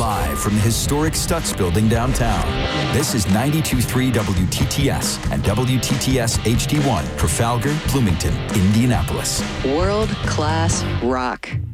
Live from the historic Stutz Building downtown, this is 92.3 WTTS and WTTS HD1, Trafalgar, Bloomington, Indianapolis. World-class rock.